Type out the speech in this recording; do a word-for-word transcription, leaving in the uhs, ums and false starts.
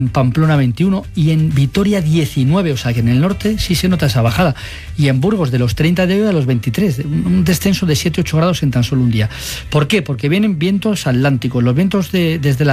en Pamplona veintiuno y en Vitoria diecinueve, o sea que en el norte sí se nota esa bajada. Y en Burgos de los treinta de hoy a los veintitrés, un descenso de siete a ocho grados en tan solo un día. ¿Por qué? Porque vienen vientos atlánticos, los vientos de, desde la